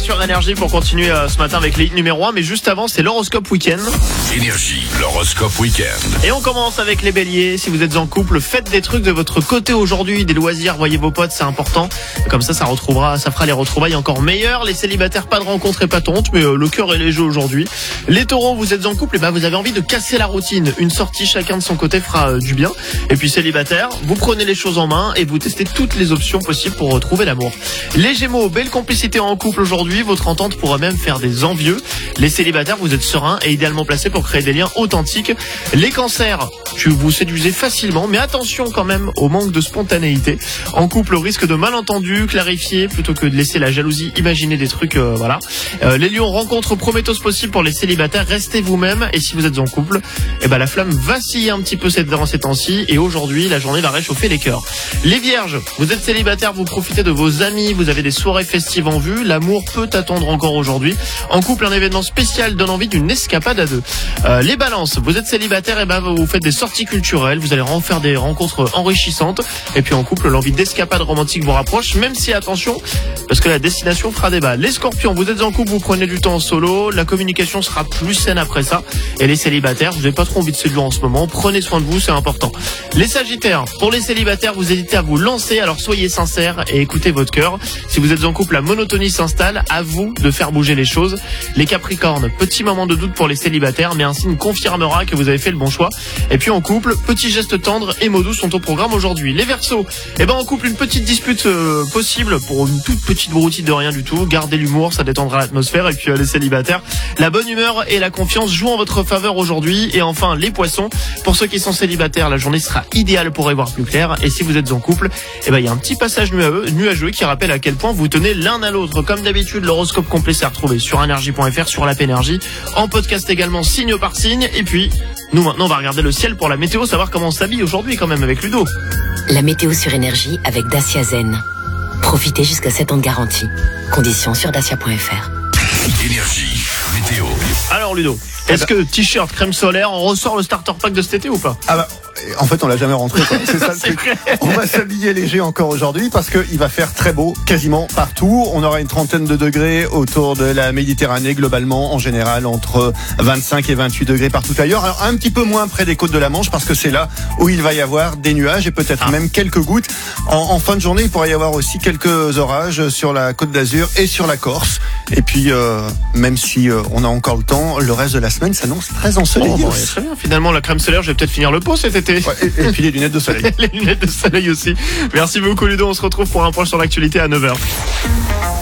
sur Énergie pour continuer ce matin avec les hits numéro 1. Mais juste avant, c'est l'horoscope week-end. Énergie, l'horoscope week-end. Et on commence avec les béliers. Si vous êtes en couple, faites des trucs de votre côté aujourd'hui. Des loisirs, voyez vos potes, c'est important. Comme ça fera les retrouvailles encore meilleures. Les célibataires, pas de rencontre et pas de honte, mais le cœur est léger aujourd'hui. Les taureaux, vous êtes en couple, et vous avez envie de casser la routine. Une sortie chacun de son côté fera du bien. Et puis célibataire, vous prenez les choses en main et vous testez toutes les options possibles pour retrouver l'amour. Les gémeaux, belle complicité en couple aujourd'hui. Votre entente pourra même faire des envieux. Les célibataires, vous êtes sereins et idéalement placés pour créer des liens authentiques. Les cancers, vous séduisez facilement, mais attention quand même au manque de spontanéité. En couple, au risque de malentendus, clarifier plutôt que de laisser la jalousie imaginer des trucs, Les lions, rencontres prometteuse possible pour les célibataires. Restez vous-même, et si vous êtes en couple, la flamme vacille un petit peu ces temps-ci, et aujourd'hui, la journée va réchauffer les cœurs. Les vierges, vous êtes célibataire, vous profitez de vos amis, vous avez des soirées festives en vue, l'amour peut attendre encore aujourd'hui. En couple, un événement spécial donne envie d'une escapade à deux. Les balances, vous êtes célibataire, vous faites des sorties culturelles, vous allez en faire des rencontres enrichissantes, et puis en couple, l'envie d'escapade romantique vous rapproche, même si attention, parce que la destination fera débat. Les scorpions, vous êtes en couple, vous prenez du temps en solo, la communication sera plus saine après ça, et les célibataires, vous n'avez pas trop envie de séduire en ce moment, prenez soin de vous, c'est important. Les sagittaires, pour les célibataires, vous hésitez à vous lancer, alors soyez sincères et écoutez votre cœur. Si vous êtes en couple, la monotonie s'installe, à vous de faire bouger les choses. Les capricornes, petit moment de doute pour les célibataires, mais un signe confirmera que vous avez fait le bon choix. Et puis en couple, petits gestes tendres et mots doux sont au programme aujourd'hui. Les verseaux, en couple, une petite dispute possible pour une toute petite broutille de rien du tout. Gardez l'humour, ça détendra l'atmosphère. Et puis les célibataires, la bonne humeur et la confiance jouent en votre faveur aujourd'hui. Et enfin, les poissons, pour ceux qui sont célibataires, la journée sera idéale pour y voir plus clair. Et si vous êtes en couple, il y a un petit passage nuageux qui rappelle à quel point vous tenez l'un à l'autre. Comme d'habitude, l'horoscope complet s'est retrouvé sur énergie.fr, sur l'app Énergie, en podcast également signe par signe. Et puis, nous maintenant, on va regarder le ciel pour la météo, savoir comment on s'habille aujourd'hui quand même avec Ludo. La météo sur Énergie avec Dacia Zen. Profitez jusqu'à 7 ans de garantie. Conditions sur dacia.fr. Énergie, météo. Alors Ludo, est-ce que t-shirt, crème solaire, on ressort le starter pack de cet été ou pas? En fait, on l'a jamais rentré, quoi. C'est ça le C'est truc. vrai. On va s'habiller léger encore aujourd'hui parce qu'il va faire très beau quasiment partout. On aura une trentaine de degrés autour de la Méditerranée globalement, en général entre 25 et 28 degrés partout ailleurs. Alors un petit peu moins près des côtes de la Manche parce que c'est là où il va y avoir des nuages et peut-être même quelques gouttes. En fin de journée, il pourrait y avoir aussi quelques orages sur la Côte d'Azur et sur la Corse. Et puis, même si on a encore le temps, le reste de la semaine s'annonce très ensoleillé. Très bien. Finalement, la crème solaire, je vais peut-être finir le pot cet été. Ouais, et puis les lunettes de soleil. Les lunettes de soleil aussi. Merci beaucoup Ludo, on se retrouve pour un point sur l'actualité à 9h.